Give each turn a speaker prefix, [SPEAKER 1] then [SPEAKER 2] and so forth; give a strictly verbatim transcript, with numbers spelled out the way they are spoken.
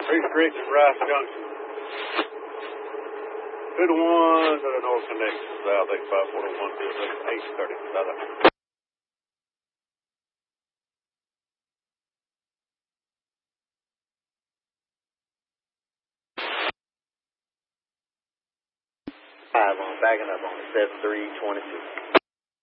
[SPEAKER 1] East Ridge and Rice Junction. two to one to the north connection, south eight five four one two eight thirty.
[SPEAKER 2] Five on backing up on seven three twenty-two.